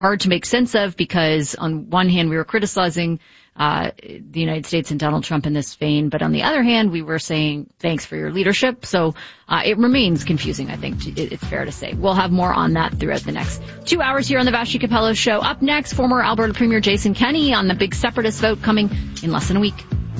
hard to make sense of, because on one hand we were criticizing the United States and Donald Trump in this vein, but on the other hand we were saying thanks for your leadership. So it remains confusing, I think it's fair to say. We'll have more on that throughout the next 2 hours here on the Vassy Capello Show. Up next, former Alberta Premier Jason Kenney on the big separatist vote coming in less than a week.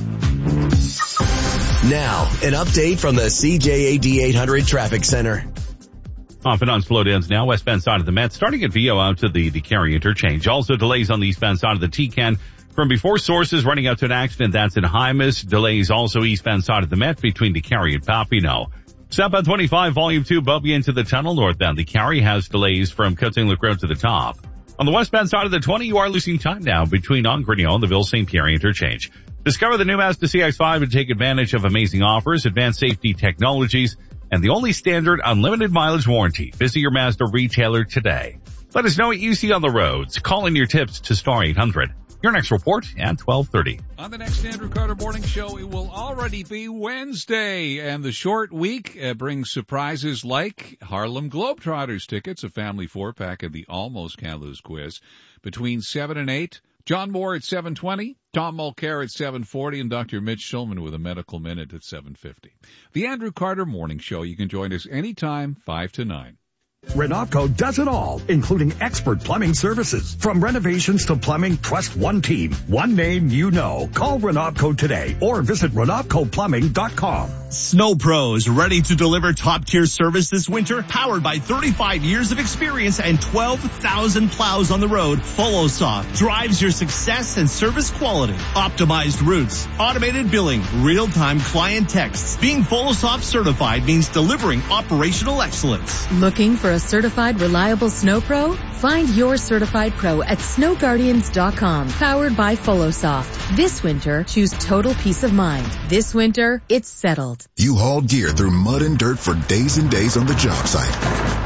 Now, an update from the CJAD 800 Traffic Center. Off and on slowdowns now, westbound side of the Met, starting at VO out to the DeCarry interchange. Also delays on the eastbound side of the TCAN from before Sources running out to an accident. That's in Hymas. Delays also eastbound side of the Met between DeCarry and Papineau. Southbound 25, volume 2, bumping into the tunnel. Northbound DeCarry has delays from Coatesville Road to the top. On the westbound side of the 20, you are losing time now between Grignon and the Ville-St. Pierre interchange. Discover the new Mazda CX-5 and take advantage of amazing offers, advanced safety technologies, and the only standard unlimited mileage warranty. Visit your Mazda retailer today. Let us know what you see on the roads. Call in your tips to star 800. Your next report at 12:30. On the next Andrew Carter Morning Show, it will already be Wednesday, and the short week brings surprises like Harlem Globetrotters tickets, a family 4-pack, and the Almost Can't Lose quiz between 7 and 8. John Moore at 7:20, Tom Mulcair at 7:40, and Dr. Mitch Schulman with a medical minute at 7:50. The Andrew Carter Morning Show. You can join us anytime, 5 to 9. Renopco does it all, including expert plumbing services. From renovations to plumbing, trust one team, one name you know. Call Renopco today or visit RenopcoPlumbing.com. Snow Pros, ready to deliver top-tier service this winter? Powered by 35 years of experience and 12,000 plows on the road, FoloSoft drives your success and service quality. Optimized routes, automated billing, real-time client texts. Being FoloSoft certified means delivering operational excellence. Looking for a certified reliable snow pro? Find your certified pro at snowguardians.com. Powered by FoloSoft. This winter, choose total peace of mind. This winter, it's settled. You hauled gear through mud and dirt for days and days on the job site.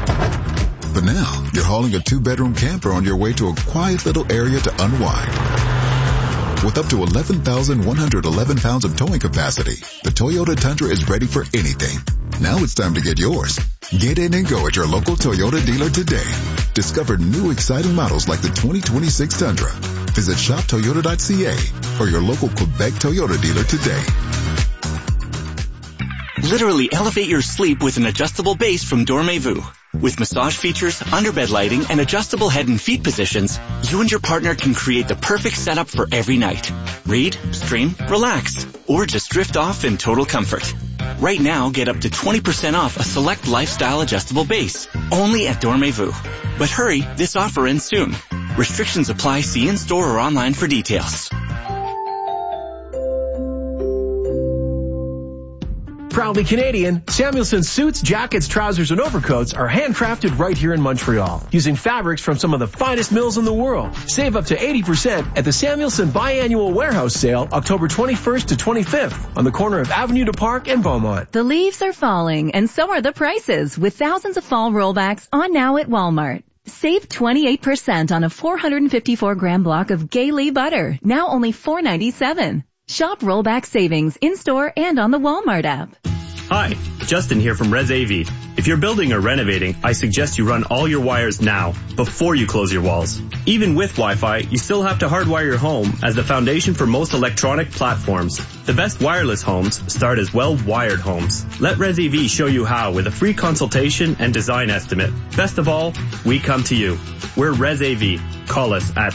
But now, you're hauling a 2-bedroom camper on your way to a quiet little area to unwind. With up to 11,111 pounds of towing capacity, the Toyota Tundra is ready for anything. Now it's time to get yours. Get in and go at your local Toyota dealer today. Discover new exciting models like the 2026 Tundra. Visit shoptoyota.ca or your local Quebec Toyota dealer today. Literally elevate your sleep with an adjustable base from Dormez-vous. With massage features, underbed lighting, and adjustable head and feet positions, you and your partner can create the perfect setup for every night. Read, stream, relax, or just drift off in total comfort. Right now, get up to 20% off a select lifestyle adjustable base, only at Dormez-vous. But hurry, this offer ends soon. Restrictions apply. See in-store or online for details. Proudly Canadian, Samuelson suits, jackets, trousers, and overcoats are handcrafted right here in Montreal, using fabrics from some of the finest mills in the world. Save up to 80% at the Samuelson Biannual Warehouse Sale, October 21st to 25th, on the corner of Avenue du Parc and Beaumont. The leaves are falling, and so are the prices, with thousands of fall rollbacks on now at Walmart. Save 28% on a 454-gram block of Gay-Lee butter, now only $4.97. Shop rollback savings in-store and on the Walmart app. Hi, Justin here from Res AV. If you're building or renovating, I suggest you run all your wires now, before you close your walls. Even with Wi-Fi, you still have to hardwire your home as the foundation for most electronic platforms. The best wireless homes start as well-wired homes. Let Res AV show you how with a free consultation and design estimate. Best of all, we come to you. We're Res AV. Call us at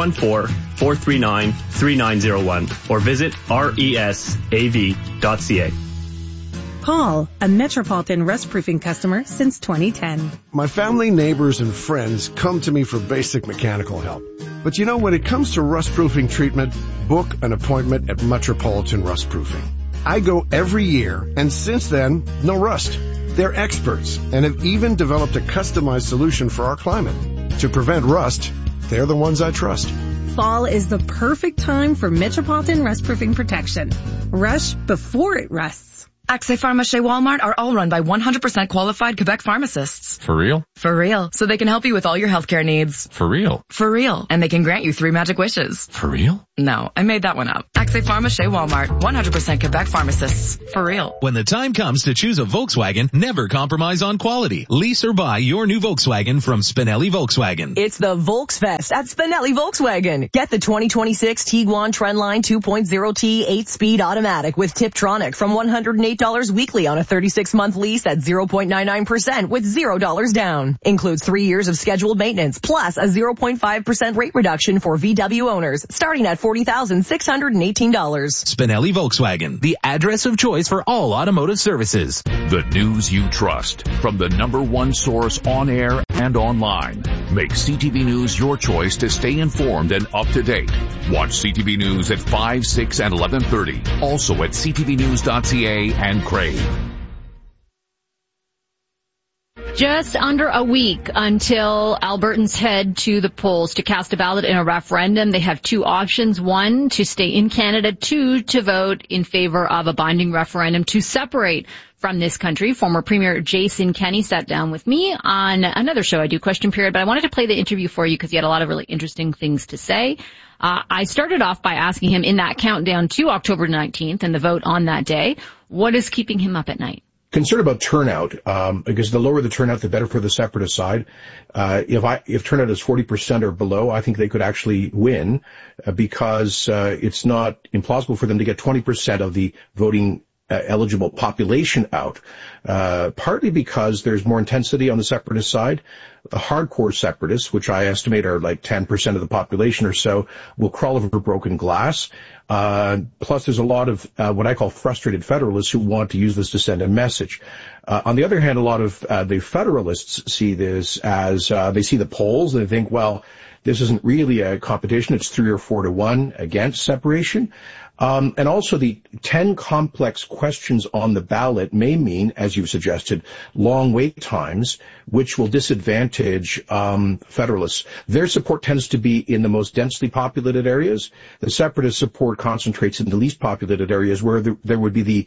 514-439-3901 or visit resav.ca. Paul, a Metropolitan Rust Proofing customer since 2010. My family, neighbors, and friends come to me for basic mechanical help. But you know, when it comes to rust proofing treatment, book an appointment at Metropolitan Rust Proofing. I go every year, and since then, no rust. They're experts and have even developed a customized solution for our climate. To prevent rust, they're the ones I trust. Fall is the perfect time for Metropolitan Rust Proofing protection. Rush before it rusts. Accès Pharmacie Walmart are all run by 100% qualified Quebec pharmacists. For real? For real. So they can help you with all your healthcare needs. For real? For real. And they can grant you 3 magic wishes. For real? No, I made that one up. Axay Pharma, Chez Walmart. 100% Quebec pharmacists. For real. When the time comes to choose a Volkswagen, never compromise on quality. Lease or buy your new Volkswagen from Spinelli Volkswagen. It's the Volksfest at Spinelli Volkswagen. Get the 2026 Tiguan Trendline 2.0T 8-speed automatic with Tiptronic from $108 weekly on a 36-month lease at 0.99% with $0 down. Includes 3 years of scheduled maintenance plus a 0.5% rate reduction for VW owners starting at $40,618. Spinelli Volkswagen, the address of choice for all automotive services. The news you trust from the #1 source on air and online. Make CTV News your choice to stay informed and up to date. Watch CTV News at 5, 6, and 11:30. Also at ctvnews.ca and Crave. Just under a week until Albertans head to the polls to cast a ballot in a referendum. They have two options. One, to stay in Canada. Two, to vote in favor of a binding referendum to separate from this country. Former Premier Jason Kenney sat down with me on another show I do, Question Period, but I wanted to play the interview for you because he had a lot of really interesting things to say. I started off by asking him in that countdown to October 19th and the vote on that day, what is keeping him up at night? Concerned about turnout, because the lower the turnout, the better for the separatist side. If turnout is 40% or below, I think they could actually win, because it's not implausible for them to get 20% of the voting eligible population out, partly because there's more intensity on the separatist side. The hardcore separatists, which I estimate are like 10% of the population or so, will crawl over broken glass. Plus there's a lot of what I call frustrated federalists who want to use this to send a message. On the other hand, a lot of the federalists see this as they see the polls and they think, well, this isn't really a competition. It's 3 or 4 to 1 against separation. And also the 10 complex questions on the ballot may mean, as you've suggested, long wait times, which will disadvantage federalists. Their support tends to be in the most densely populated areas. The separatist support concentrates in the least populated areas where there would be the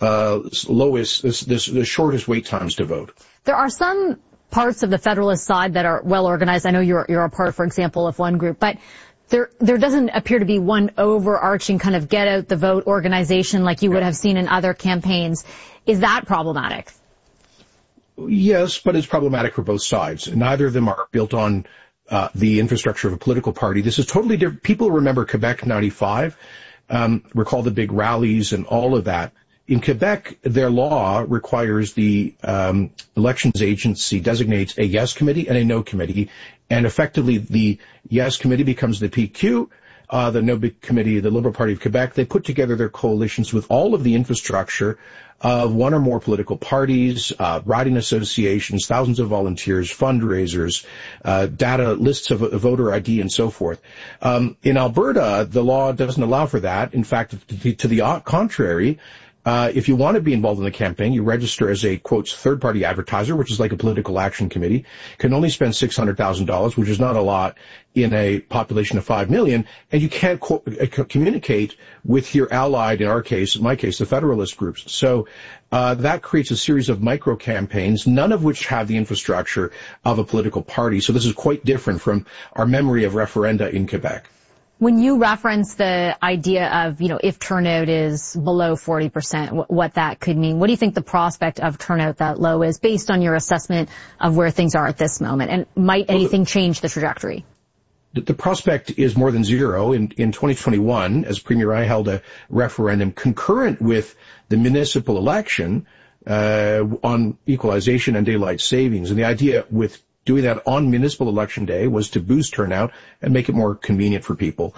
the shortest wait times to vote. There are some parts of the Federalist side that are well organized. I know you're a part, for example, of one group, but there doesn't appear to be one overarching kind of get out the vote organization like you would have seen in other campaigns. Is that problematic? Yes, but it's problematic for both sides. Neither of them are built on the infrastructure of a political party. This is totally different. People remember Quebec 95, recall the big rallies and all of that. In Quebec, their law requires the elections agency designates a yes committee and a no committee, and effectively the yes committee becomes the PQ, the no committee, the Liberal Party of Quebec. They put together their coalitions with all of the infrastructure of one or more political parties, riding associations, thousands of volunteers, fundraisers, data, lists of voter ID, and so forth. In Alberta, the law doesn't allow for that. In fact, to the contrary, if you want to be involved in the campaign, you register as a, quotes, third-party advertiser, which is like a political action committee, can only spend $600,000, which is not a lot in a population of 5 million, and you can't communicate with your allied, in my case, the Federalist groups. So that creates a series of micro-campaigns, none of which have the infrastructure of a political party. So this is quite different from our memory of referenda in Quebec. When you reference the idea of, if turnout is below 40%, what that could mean, what do you think the prospect of turnout that low is based on your assessment of where things are at this moment? And might anything change the trajectory? The prospect is more than zero. In 2021, as Premier, I held a referendum concurrent with the municipal election on equalization and daylight savings. And the idea with doing that on municipal election day was to boost turnout and make it more convenient for people.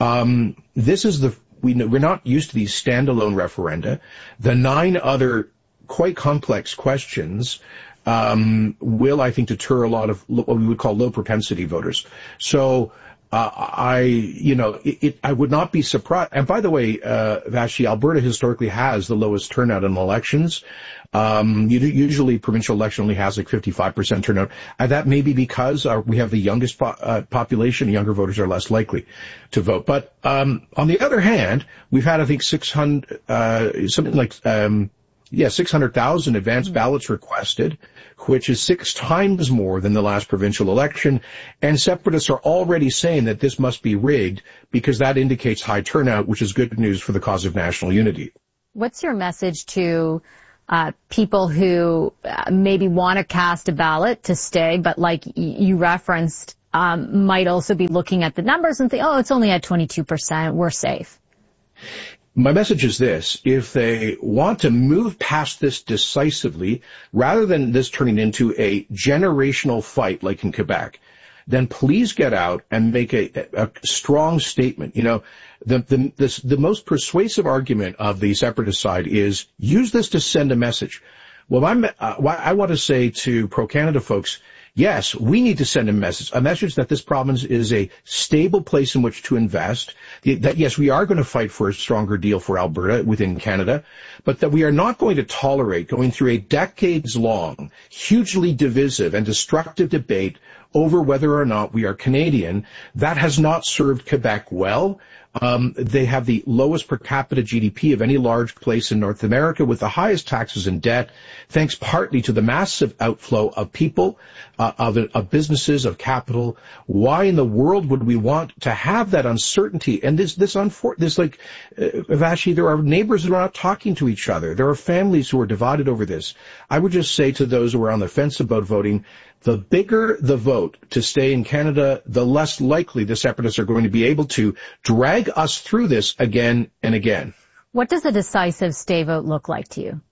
We're not used to these standalone referenda. The 9 other quite complex questions will, I think, deter a lot of what we would call low propensity voters. So I would not be surprised. And by the way, Vashi, Alberta historically has the lowest turnout in elections. Usually provincial election only has like 55% turnout. And that may be because we have the youngest population. Younger voters are less likely to vote. But on the other hand, we've had, I think, 600, something like 600,000 advance ballots requested, which is 6 times more than the last provincial election. And separatists are already saying that this must be rigged because that indicates high turnout, which is good news for the cause of national unity. What's your message to people who maybe want to cast a ballot to stay, but like you referenced, might also be looking at the numbers and think, oh, it's only at 22%, we're safe? My message is this: if they want to move past this decisively, rather than this turning into a generational fight like in Quebec, then please get out and make a strong statement. You know, the most persuasive argument of the separatist side is use this to send a message. Well, I want to say to pro-Canada folks, yes, we need to send a message that this province is a stable place in which to invest, that yes, we are going to fight for a stronger deal for Alberta within Canada, but that we are not going to tolerate going through a decades-long, hugely divisive and destructive debate over whether or not we are Canadian. That has not served Quebec well. They have the lowest per capita GDP of any large place in North America, with the highest taxes and debt, thanks partly to the massive outflow of people, of businesses, of capital. Why in the world would we want to have that uncertainty? And Vashi, there are neighbors who are not talking to each other. There are families who are divided over this. I would just say to those who are on the fence about voting, the bigger the vote to stay in Canada, the less likely the separatists are going to be able to drag us through this again and again. What does a decisive stay vote look like to you?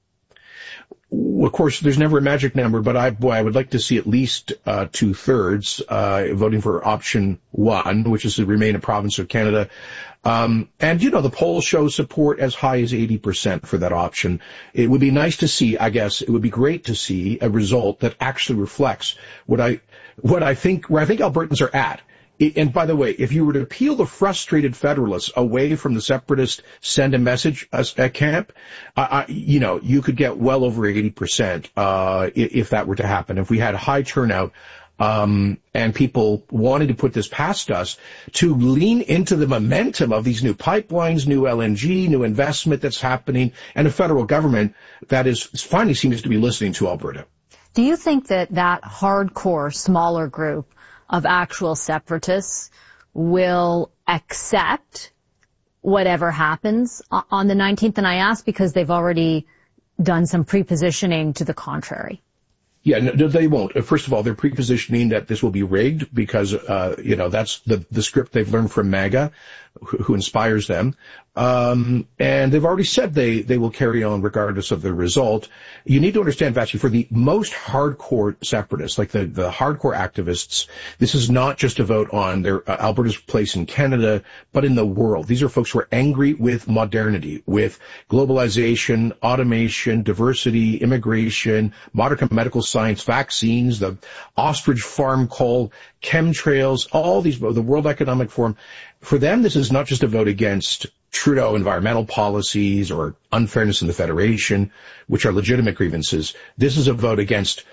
Of course, there's never a magic number, but I would like to see at least 2/3 voting for option 1, which is to remain a province of Canada. And the polls show support as high as 80% for that option. It would be nice to see, I guess, it would be great to see a result that actually reflects what I think Albertans are at. And by the way, if you were to peel the frustrated Federalists away from the separatist send a message camp, you could get well over 80% if that were to happen. If we had high turnout, and people wanted to put this past us to lean into the momentum of these new pipelines, new LNG, new investment that's happening, and a federal government that is finally seems to be listening to Alberta. Do you think that hardcore, smaller group of actual separatists will accept whatever happens on the 19th? And I ask because they've already done some pre-positioning to the contrary. Yeah, no, they won't. First of all, they're pre-positioning that this will be rigged because, that's the script they've learned from MAGA, who inspires them. And they've already said they will carry on regardless of the result. You need to understand, Vachi, for the most hardcore separatists, like the hardcore activists, this is not just a vote on their Alberta's place in Canada, but in the world. These are folks who are angry with modernity, with globalization, automation, diversity, immigration, modern medical science, vaccines, the ostrich farm call, chemtrails, all these, the World Economic Forum. For them, this is not just a vote against Trudeau environmental policies or unfairness in the Federation, which are legitimate grievances. This is a vote against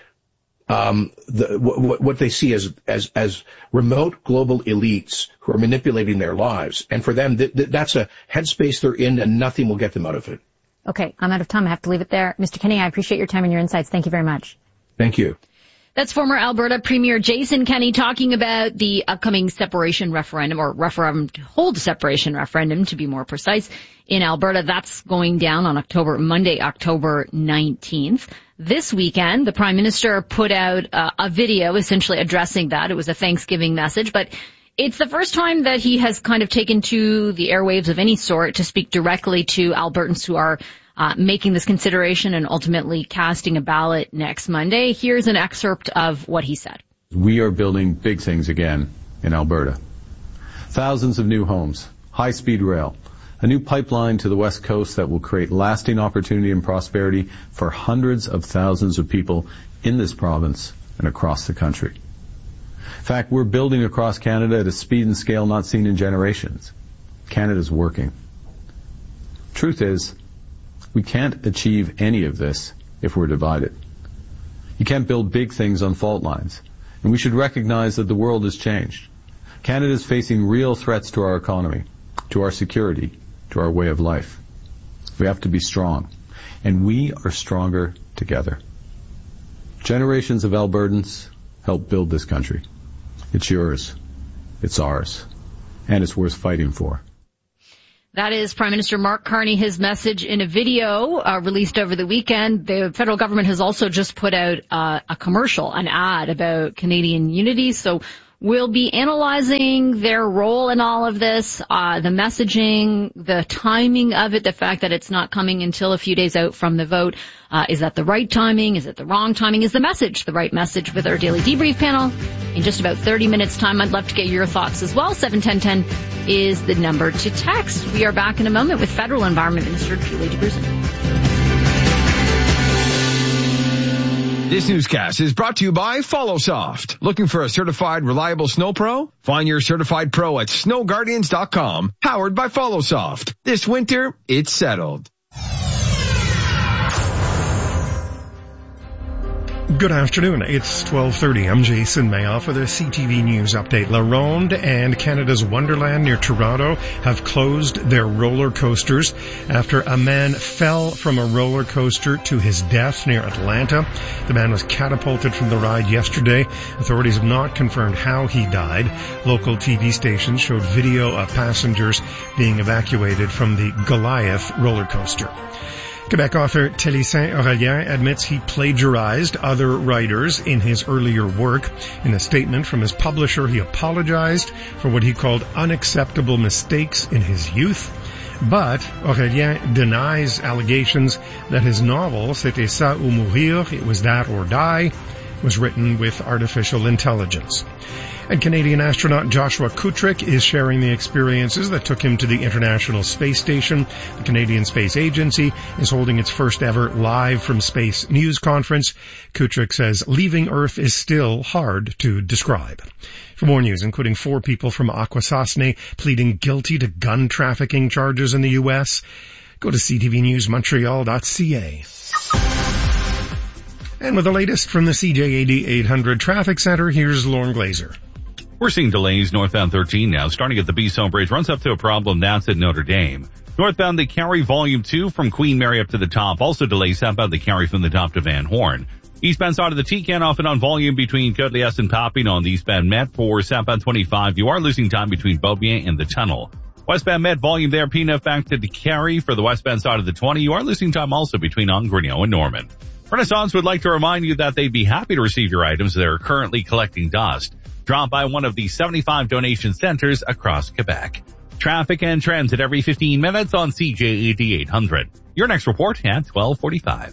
what they see as remote global elites who are manipulating their lives. And for them, that's a headspace they're in, and nothing will get them out of it. Okay, I'm out of time. I have to leave it there. Mr. Kenney, I appreciate your time and your insights. Thank you very much. Thank you. That's former Alberta Premier Jason Kenney talking about the upcoming separation referendum, or hold separation referendum, to be more precise, in Alberta. That's going down on Monday, October 19th. This weekend, the Prime Minister put out a video essentially addressing that. It was a Thanksgiving message, but it's the first time that he has kind of taken to the airwaves of any sort to speak directly to Albertans who are making this consideration and ultimately casting a ballot next Monday. Here's an excerpt of what he said. We are building big things again in Alberta. Thousands of new homes, high-speed rail, a new pipeline to the West Coast that will create lasting opportunity and prosperity for hundreds of thousands of people in this province and across the country. In fact, we're building across Canada at a speed and scale not seen in generations. Canada's working. Truth is, we can't achieve any of this if we're divided. You can't build big things on fault lines. And we should recognize that the world has changed. Canada is facing real threats to our economy, to our security, to our way of life. We have to be strong. and we are stronger together. Generations of Albertans helped build this country. It's yours. It's ours. And it's worth fighting for. That is Prime Minister Mark Carney, his message in a video released over the weekend. The federal government has also just put out a commercial, an ad about Canadian unity. So we'll be analyzing their role in all of this, the messaging, the timing of it, the fact that it's not coming until a few days out from the vote. Is that the right timing? Is it the wrong timing? Is the message the right message? With our daily debrief panel in just about 30 minutes time. I'd love to get your thoughts as well. 71010 is the number to text. We are back in a moment with Federal Environment Minister Julie DeBruzen. This newscast is brought to you by FollowSoft. Looking for a certified, reliable snow pro? Find your certified pro at snowguardians.com, powered by FollowSoft. This winter, it's settled. Good afternoon. It's 12:30. I'm Jason Mayoff with a CTV News update. La Ronde and Canada's Wonderland near Toronto have closed their roller coasters after a man fell from a roller coaster to his death near Atlanta. The man was catapulted from the ride yesterday. Authorities have not confirmed how he died. Local TV stations showed video of passengers being evacuated from the Goliath roller coaster. Quebec author Télicin Aurélien admits he plagiarized other writers in his earlier work. In a statement from his publisher, he apologized for what he called unacceptable mistakes in his youth. But Aurélien denies allegations that his novel, C'était ça ou mourir, It Was That or Die, was written with artificial intelligence. And Canadian astronaut Joshua Kutrick is sharing the experiences that took him to the International Space Station. The Canadian Space Agency is holding its first ever live from space news conference. Kutrick says leaving Earth is still hard to describe. For more news, including 4 people from Akwesasne pleading guilty to gun trafficking charges in the U.S., go to ctvnewsmontreal.ca. And with the latest from the CJAD 800 Traffic Center, here's Lauren Glazer. We're seeing delays northbound 13 now, starting at the Bisson Bridge, runs up to a problem that's at Notre Dame. Northbound the Carry Volume 2 from Queen Mary up to the top, also delays southbound the Carry from the top to Van Horn. Eastbound side of the T-Can off and on volume between Côte-Liesse and Papillon on the eastbound Met. For southbound 25, you are losing time between Beaubien and the tunnel. Westbound Met volume there, P9 back to the Carry. For the westbound side of the 20, you are losing time also between Angrignon and Norman. Renaissance would like to remind you that they'd be happy to receive your items. They're currently collecting dust. Drop by one of the 75 donation centers across Quebec. Traffic and trends at every 15 minutes on CJAD 800. Your next report at 12:45.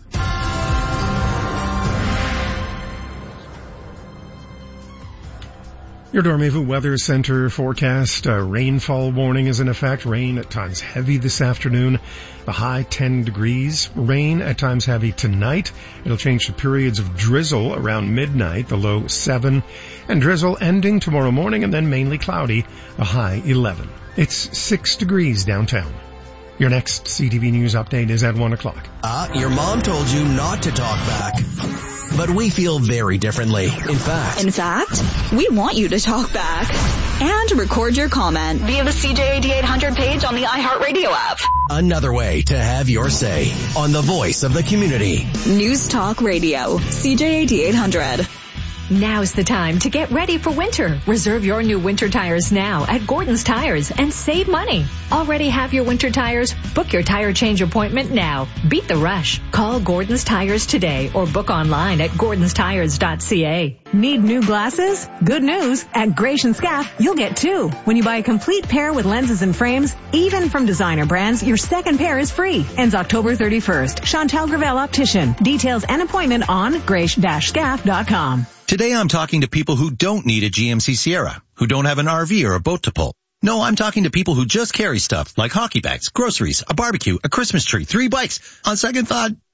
Your Dormez-vous Weather Center forecast, a rainfall warning is in effect. Rain at times heavy this afternoon. The high 10 degrees. Rain at times heavy tonight. It'll change to periods of drizzle around midnight, the low 7. And drizzle ending tomorrow morning and then mainly cloudy, a high 11. It's 6 degrees downtown. Your next CTV News update is at 1 o'clock. Your mom told you not to talk back. But we feel very differently. In fact, we want you to talk back and record your comment via the CJAD 800 page on the iHeartRadio app. Another way to have your say on the voice of the community. News Talk Radio, CJAD 800. Now's the time to get ready for winter. Reserve your new winter tires now at Gordon's Tires and save money. Already have your winter tires? Book your tire change appointment now. Beat the rush. Call Gordon's Tires today or book online at gordonstires.ca. Need new glasses? Good news. At Gratian Scaff, you'll get 2. When you buy a complete pair with lenses and frames, even from designer brands, your second pair is free. Ends October 31st. Chantal Gravel Optician. Details and appointment on grace-scaff.com. Today I'm talking to people who don't need a GMC Sierra, who don't have an RV or a boat to pull. No, I'm talking to people who just carry stuff like hockey bags, groceries, a barbecue, a Christmas tree, 3 bikes. On second thought,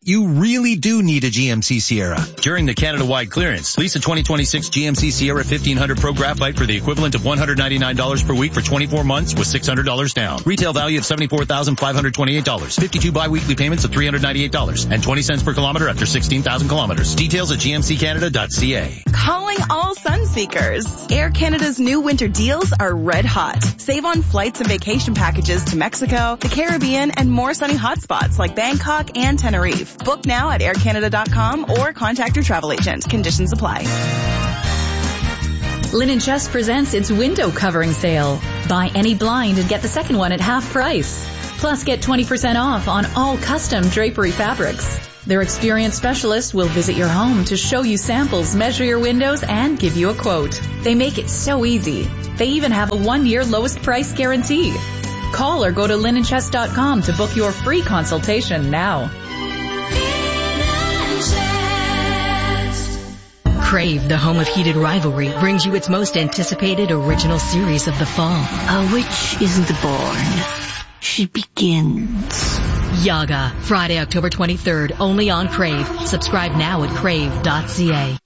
You really do need a GMC Sierra. During the Canada-wide clearance, lease a 2026 GMC Sierra 1500 Pro Graphite for the equivalent of $199 per week for 24 months with $600 down. Retail value of $74,528. 52 bi-weekly payments of $398 and 20 cents per kilometer after 16,000 kilometers. Details at gmccanada.ca. Calling all sun seekers. Air Canada's new winter deals are red hot. Save on flights and vacation packages to Mexico, the Caribbean, and more sunny hotspots like Bangkok and Tenerife. Book now at aircanada.com or contact your travel agent. Conditions apply. Linen Chest presents its window covering sale. Buy any blind and get the second one at half price. Plus get 20% off on all custom drapery fabrics. Their experienced specialists will visit your home to show you samples, measure your windows, and give you a quote. They make it so easy. They even have a 1-year lowest price guarantee. Call or go to linenchest.com to book your free consultation now. Crave, the home of heated rivalry, brings you its most anticipated original series of the fall. A witch isn't born. She begins. Yaga, Friday, October 23rd, only on Crave. Subscribe now at crave.ca.